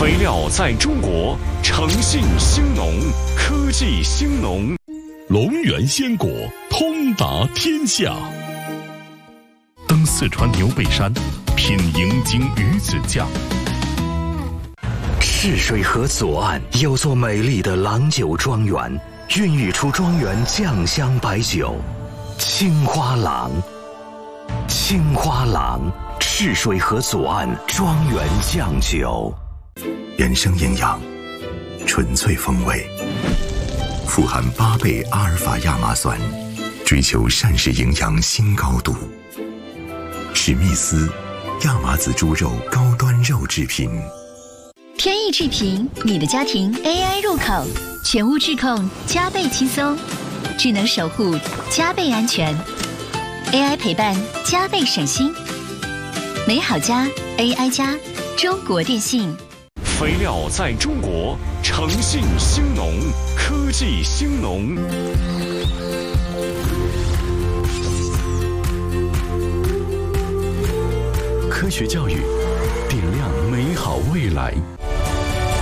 肥料在中国，诚信兴农，科技兴农。 龙源鲜果通达天下。登四川牛背山，品银京鱼子酱。 赤水河左岸有座美丽的郎酒庄园，孕育出庄园酱香白酒青花郎。青花郎，赤水河左岸庄园酱酒， 原生营养，纯粹风味，富含8倍阿尔法亚麻酸，追求膳食营养新高度。史密斯亚麻籽猪肉高端肉制品。 天意制品，你的家庭 AI 入口，全屋智控加倍轻松，智能守护加倍安全，AI 陪伴加倍省心。美好家 AI 家，中国电信。 肥料在中国，诚信兴农，科技兴农。 科学教育，点亮美好未来。